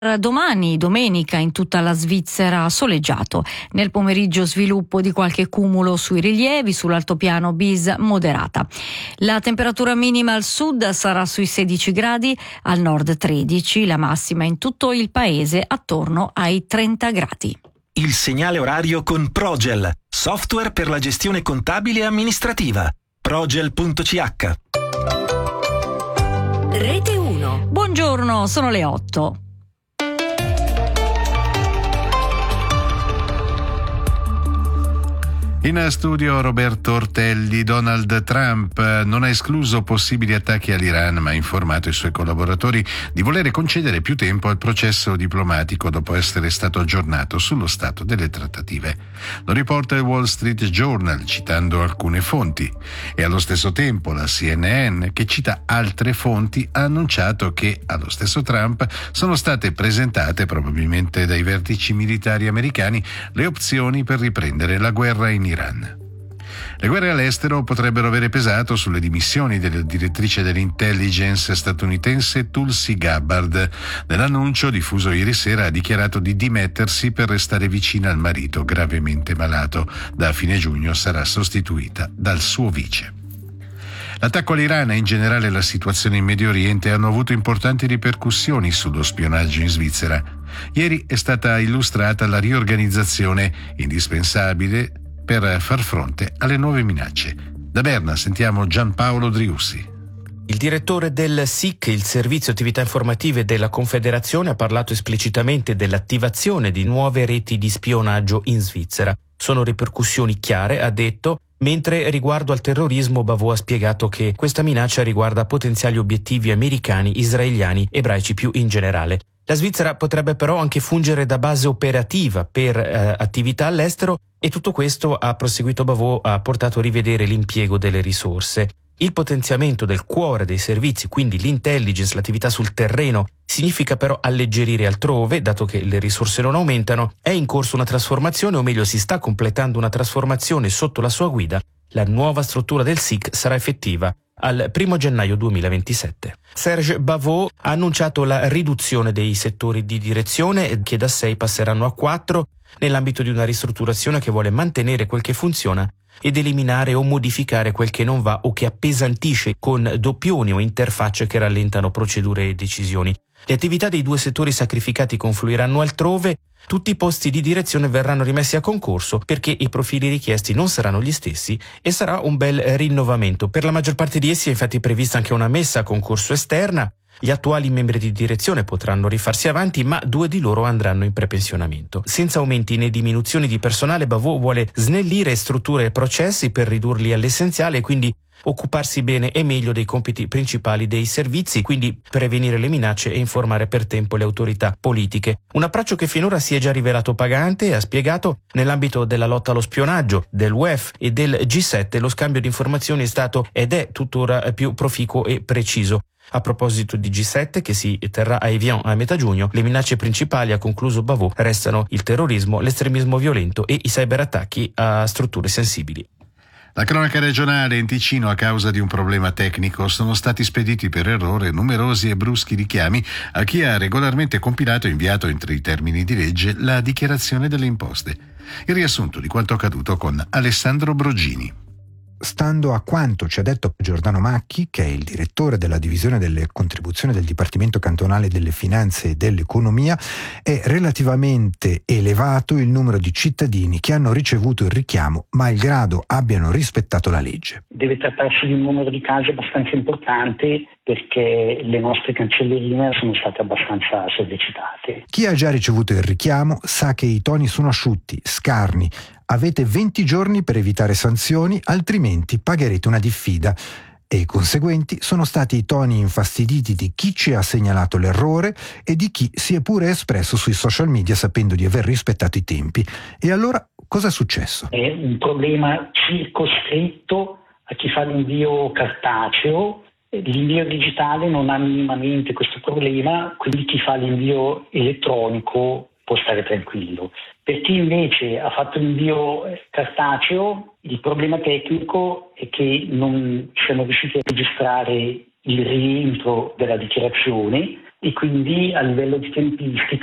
Domani, domenica, in tutta la Svizzera soleggiato. Nel pomeriggio sviluppo di qualche cumulo sui rilievi, sull'altopiano bis moderata. La temperatura minima al sud sarà sui 16 gradi, al nord 13, la massima in tutto il paese attorno ai 30 gradi. Il segnale orario con Progel, software per la gestione contabile e amministrativa. Progel.ch. Rete 1. Buongiorno, sono le 8. In studio Roberto Ortelli. Donald Trump non ha escluso possibili attacchi all'Iran, ma ha informato i suoi collaboratori di volere concedere più tempo al processo diplomatico dopo essere stato aggiornato sullo stato delle trattative. Lo riporta il Wall Street Journal citando alcune fonti, e allo stesso tempo la CNN, che cita altre fonti, ha annunciato che allo stesso Trump sono state presentate, probabilmente dai vertici militari americani, le opzioni per riprendere la guerra in Iran. Le guerre all'estero potrebbero avere pesato sulle dimissioni della direttrice dell'intelligence statunitense Tulsi Gabbard. Nell'annuncio diffuso ieri sera ha dichiarato di dimettersi per restare vicina al marito gravemente malato. Da fine giugno sarà sostituita dal suo vice. L'attacco all'Iran e in generale la situazione in Medio Oriente hanno avuto importanti ripercussioni sullo spionaggio in Svizzera. Ieri è stata illustrata la riorganizzazione indispensabile per far fronte alle nuove minacce. Da Berna sentiamo Gianpaolo Driussi. Il direttore del SIC, il Servizio Attività Informative della Confederazione, ha parlato esplicitamente dell'attivazione di nuove reti di spionaggio in Svizzera. Sono ripercussioni chiare, ha detto, mentre riguardo al terrorismo Bavò ha spiegato che questa minaccia riguarda potenziali obiettivi americani, israeliani, ebraici più in generale. La Svizzera potrebbe però anche fungere da base operativa per attività all'estero, e tutto questo, ha proseguito Bavò, ha portato a rivedere l'impiego delle risorse. Il potenziamento del cuore dei servizi, quindi l'intelligence, l'attività sul terreno, significa però alleggerire altrove, dato che le risorse non aumentano. È in corso una trasformazione, o meglio si sta completando una trasformazione sotto la sua guida. La nuova struttura del SIC sarà effettiva al 1 gennaio 2027. Serge Bavò ha annunciato la riduzione dei settori di direzione, che da 6 passeranno a 4, nell'ambito di una ristrutturazione che vuole mantenere quel che funziona ed eliminare o modificare quel che non va o che appesantisce, con doppioni o interfacce che rallentano procedure e decisioni. Le attività dei 2 settori sacrificati confluiranno altrove. Tutti i posti di direzione verranno rimessi a concorso, perché i profili richiesti non saranno gli stessi e sarà un bel rinnovamento. Per la maggior parte di essi è infatti prevista anche una messa a concorso esterna. Gli attuali membri di direzione potranno rifarsi avanti, ma 2 di loro andranno in prepensionamento. Senza aumenti né diminuzioni di personale, Bavò vuole snellire strutture e processi per ridurli all'essenziale e quindi occuparsi bene e meglio dei compiti principali dei servizi, quindi prevenire le minacce e informare per tempo le autorità politiche. Un approccio che finora si è già rivelato pagante, e ha spiegato, nell'ambito della lotta allo spionaggio, del WEF e del G7, lo scambio di informazioni è stato ed è tuttora più proficuo e preciso. A proposito di G7, che si terrà a Evian a metà giugno, le minacce principali, ha concluso Bavò, restano il terrorismo, l'estremismo violento e i cyberattacchi a strutture sensibili. La cronaca regionale: in Ticino, a causa di un problema tecnico, sono stati spediti per errore numerosi e bruschi richiami a chi ha regolarmente compilato e inviato entro i termini di legge la dichiarazione delle imposte. Il riassunto di quanto accaduto con Alessandro Brogini. Stando a quanto ci ha detto Giordano Macchi, che è il direttore della divisione delle contribuzioni del Dipartimento Cantonale delle Finanze e dell'Economia, è relativamente elevato il numero di cittadini che hanno ricevuto il richiamo, malgrado abbiano rispettato la legge. Deve trattarsi di un numero di casi abbastanza importante, perché le nostre cancellerine sono state abbastanza sollecitate. Chi ha già ricevuto il richiamo sa che i toni sono asciutti, scarni. Avete 20 giorni per evitare sanzioni, altrimenti pagherete una diffida. E i conseguenti sono stati i toni infastiditi di chi ci ha segnalato l'errore e di chi si è pure espresso sui social media sapendo di aver rispettato i tempi. E allora cosa è successo? È un problema circoscritto a chi fa l'invio cartaceo. L'invio digitale non ha minimamente questo problema, quindi chi fa l'invio elettronico può stare tranquillo. Per chi invece ha fatto l'invio cartaceo, il problema tecnico è che non siamo riusciti a registrare il rientro della dichiarazione, e quindi a livello di tempistica